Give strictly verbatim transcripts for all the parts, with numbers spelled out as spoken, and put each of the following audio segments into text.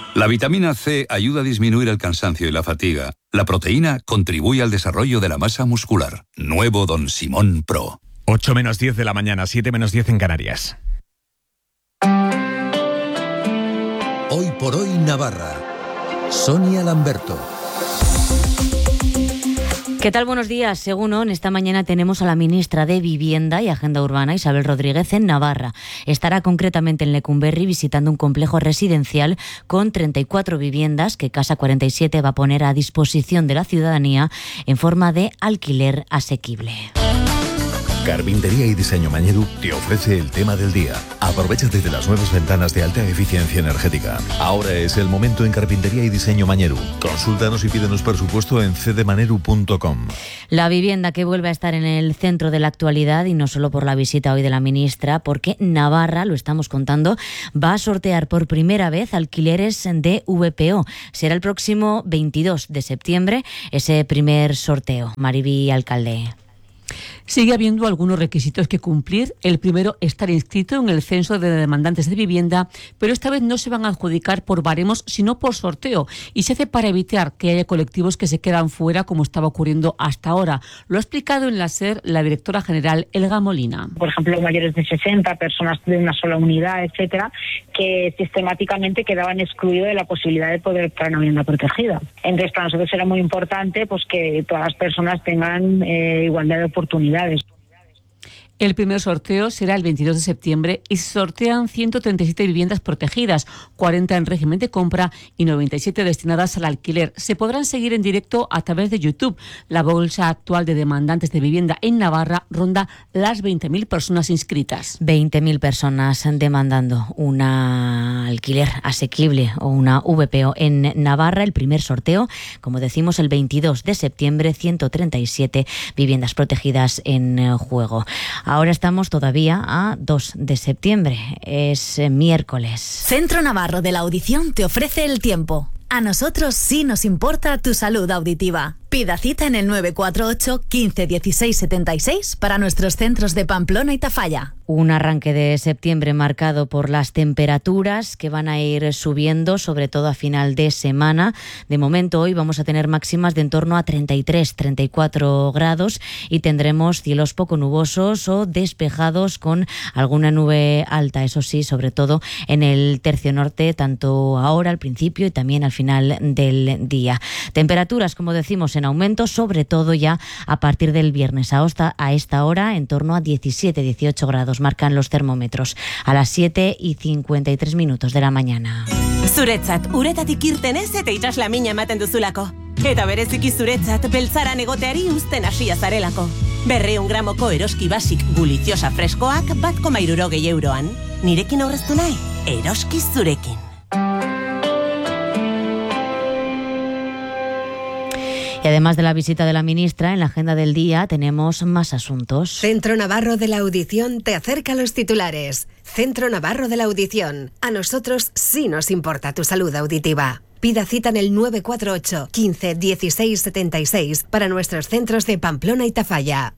La vitamina C ayuda a disminuir el cansancio y la fatiga. La proteína contribuye al desarrollo de la masa muscular. Nuevo Don Simón Pro. ocho menos diez de la mañana, siete menos diez en Canarias. Hoy por hoy Navarra. Sonia Lamberto. ¿Qué tal? Buenos días. Según O N, esta mañana tenemos a la ministra de Vivienda y Agenda Urbana, Isabel Rodríguez, en Navarra. Estará concretamente en Lecumberri visitando un complejo residencial con treinta y cuatro viviendas que Casa cuarenta y siete va a poner a disposición de la ciudadanía en forma de alquiler asequible. Carpintería y Diseño Mañeru te ofrece el tema del día. Aprovecha desde las nuevas ventanas de alta eficiencia energética. Ahora es el momento en Carpintería y Diseño Mañeru. Consúltanos y pídenos presupuesto en c d maneru punto com. La vivienda que vuelve a estar en el centro de la actualidad, y no solo por la visita hoy de la ministra, porque Navarra, lo estamos contando, va a sortear por primera vez alquileres de V P O. Será el próximo veintidós de septiembre ese primer sorteo. Mariby, alcalde. Sigue habiendo algunos requisitos que cumplir. El primero, estar inscrito en el censo de demandantes de vivienda, pero esta vez no se van a adjudicar por baremos, sino por sorteo. Y se hace para evitar que haya colectivos que se quedan fuera, como estaba ocurriendo hasta ahora. Lo ha explicado en la SER la directora general, Elga Molina. Por ejemplo, mayores de sesenta, personas de una sola unidad, etcétera, que sistemáticamente quedaban excluidos de la posibilidad de poder entrar en una vivienda protegida. Entonces, para nosotros era muy importante pues que todas las personas tengan eh, igualdad de oportunidades. El primer sorteo será el veintidós de septiembre y se sortean ciento treinta y siete viviendas protegidas, cuarenta en régimen de compra y noventa y siete destinadas al alquiler. Se podrán seguir en directo a través de YouTube. La bolsa actual de demandantes de vivienda en Navarra ronda las veinte mil personas inscritas. veinte mil personas demandando un alquiler asequible o una V P O en Navarra. El primer sorteo, como decimos, el veintidós de septiembre, ciento treinta y siete viviendas protegidas en juego. Ahora estamos todavía a dos de septiembre, es miércoles. Centro Navarro de la Audición te ofrece el tiempo. A nosotros sí nos importa tu salud auditiva. Pida cita en el nueve cuatro ocho, quince, dieciséis, setenta y seis para nuestros centros de Pamplona y Tafalla. Un arranque de septiembre marcado por las temperaturas que van a ir subiendo, sobre todo a final de semana. De momento hoy vamos a tener máximas de en torno a treinta y tres, treinta y cuatro grados y tendremos cielos poco nubosos o despejados con alguna nube alta, eso sí, sobre todo en el tercio norte, tanto ahora al principio y también al final del día. Temperaturas, como decimos, en aumento, sobre todo ya a partir del viernes. A esta, a esta hora, en torno a diecisiete, dieciocho grados marcan los termómetros a las siete y cincuenta y tres minutos de la mañana. Zuretzat, uretatik irtenez eta itxaslamina ematen duzulako. Eta bereziki zuretzat, beltzaran egoteari uzten hasia zarelako. Berreun gramoko eroski basik guliziosa freskoak bat koma hirurogei euroan. Nirekin aurreztu nahi, eroski zurekin. Y además de la visita de la ministra, en la agenda del día tenemos más asuntos. Centro Navarro de la Audición te acerca a los titulares. Centro Navarro de la Audición. A nosotros sí nos importa tu salud auditiva. Pida cita en el nueve cuatro ocho, quince, dieciséis, setenta y seis para nuestros centros de Pamplona y Tafalla.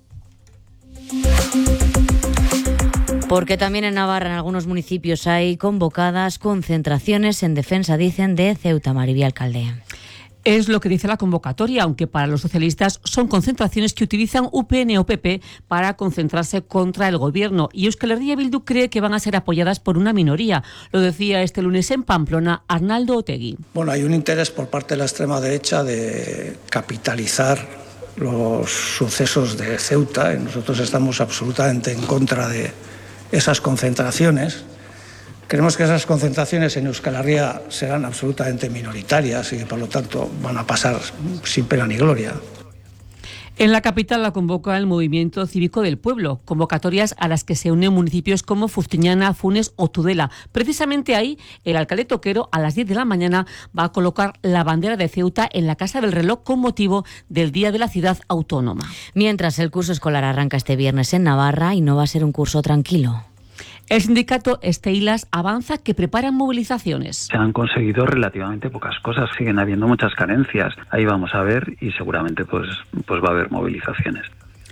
Porque también en Navarra, en algunos municipios, hay convocadas concentraciones en defensa, dicen, de Ceuta. Mariby, alcalde. Es lo que dice la convocatoria, aunque para los socialistas son concentraciones que utilizan U P N o P P para concentrarse contra el gobierno. Y Euskal Herria Bildu cree que van a ser apoyadas por una minoría. Lo decía este lunes en Pamplona Arnaldo Otegi. Bueno, hay un interés por parte de la extrema derecha de capitalizar los sucesos de Ceuta. Y nosotros estamos absolutamente en contra de esas concentraciones. Creemos que esas concentraciones en Euskal Herria serán absolutamente minoritarias y por lo tanto van a pasar sin pena ni gloria. En la capital la convoca el Movimiento Cívico del Pueblo, convocatorias a las que se unen municipios como Fustiñana, Funes o Tudela. Precisamente ahí, el alcalde Toquero a las diez de la mañana va a colocar la bandera de Ceuta en la Casa del Reloj con motivo del Día de la Ciudad Autónoma. Mientras el curso escolar arranca este viernes en Navarra y no va a ser un curso tranquilo. El sindicato Esteilas avanza que preparan movilizaciones. Se han conseguido relativamente pocas cosas, siguen habiendo muchas carencias. Ahí vamos a ver y seguramente pues, pues va a haber movilizaciones.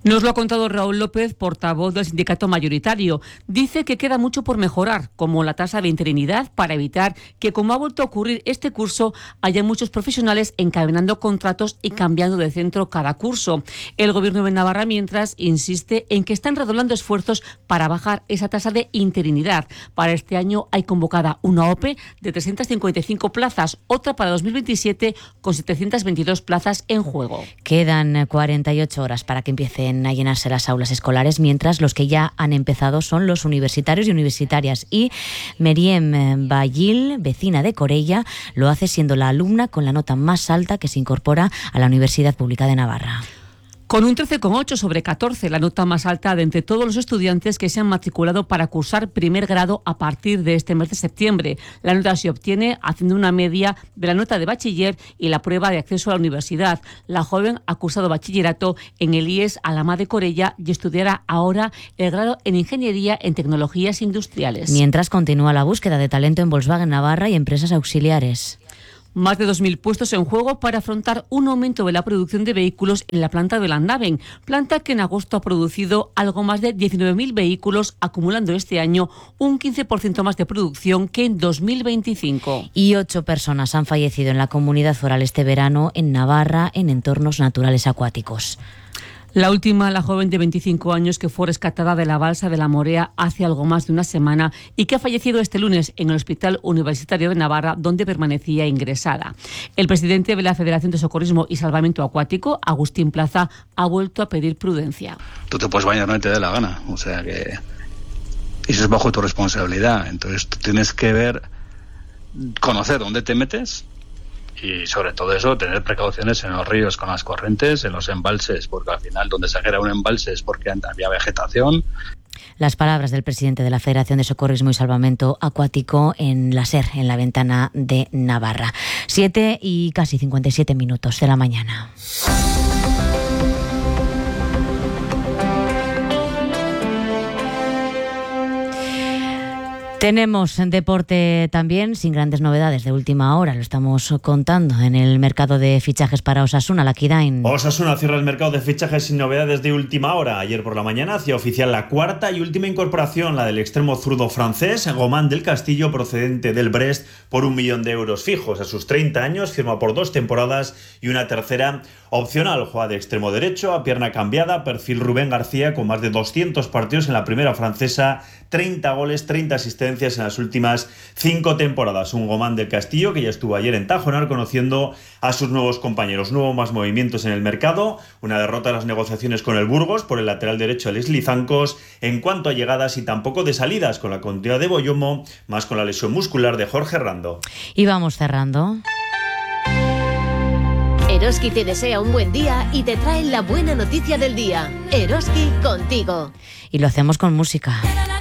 Nos lo ha contado Raúl López, portavoz del sindicato mayoritario. Dice que queda mucho por mejorar, como la tasa de interinidad, para evitar que, como ha vuelto a ocurrir este curso, haya muchos profesionales encadenando contratos y cambiando de centro cada curso. El Gobierno de Navarra, mientras, insiste en que están redoblando esfuerzos para bajar esa tasa de interinidad. Para este año hay convocada una O P E de trescientas cincuenta y cinco plazas, otra para dos mil veintisiete con setecientas veintidós plazas en juego. Quedan cuarenta y ocho horas para que empiecen a llenarse las aulas escolares, mientras los que ya han empezado son los universitarios y universitarias. Y Meriem Bayil, vecina de Corella, lo hace siendo la alumna con la nota más alta que se incorpora a la Universidad Pública de Navarra. Con un trece coma ocho sobre catorce, la nota más alta de entre todos los estudiantes que se han matriculado para cursar primer grado a partir de este mes de septiembre. La nota se obtiene haciendo una media de la nota de bachiller y la prueba de acceso a la universidad. La joven ha cursado bachillerato en el I E S Alhama de Corella y estudiará ahora el grado en Ingeniería en Tecnologías Industriales. Mientras continúa la búsqueda de talento en Volkswagen Navarra y empresas auxiliares. Más de dos mil puestos en juego para afrontar un aumento de la producción de vehículos en la planta de Landaven, planta que en agosto ha producido algo más de diecinueve mil vehículos, acumulando este año un quince por ciento más de producción que en dos mil veinticinco. Y ocho personas han fallecido en la comunidad foral este verano en Navarra en entornos naturales acuáticos. La última, la joven de veinticinco años que fue rescatada de la balsa de la Morea hace algo más de una semana y que ha fallecido este lunes en el Hospital Universitario de Navarra, donde permanecía ingresada. El presidente de la Federación de Socorrismo y Salvamento Acuático, Agustín Plaza, ha vuelto a pedir prudencia. Tú te puedes bañar donde te dé la gana, o sea que eso es bajo tu responsabilidad. Entonces tú tienes que ver, conocer dónde te metes. Y sobre todo eso, tener precauciones en los ríos con las corrientes, en los embalses, porque al final donde se genera un embalse es porque había vegetación. Las palabras del presidente de la Federación de Socorrismo y Salvamento Acuático en la SER, en la Ventana de Navarra. Siete y casi cincuenta y siete minutos de la mañana. Tenemos deporte también, sin grandes novedades de última hora, lo estamos contando en el mercado de fichajes para Osasuna, Lakidain. Osasuna cierra el mercado de fichajes sin novedades de última hora. Ayer por la mañana hacía oficial la cuarta y última incorporación, la del extremo zurdo francés, Gomán del Castillo, procedente del Brest, por un millón de euros fijos. A sus treinta años firma por dos temporadas y una tercera opcional. Juega de extremo derecho, a pierna cambiada, perfil Rubén García, con más de doscientos partidos en la primera francesa, treinta goles, treinta asistencias en las últimas cinco temporadas. Un Gomán del Castillo que ya estuvo ayer en Tajonar conociendo a sus nuevos compañeros. No hubo más movimientos en el mercado, una derrota en las negociaciones con el Burgos por el lateral derecho Leslie Zancos en cuanto a llegadas y tampoco de salidas, con la continuidad de Boyomo, más con la lesión muscular de Jorge Rando. Y vamos cerrando. Eroski te desea un buen día y te trae la buena noticia del día. Eroski contigo. Y lo hacemos con música.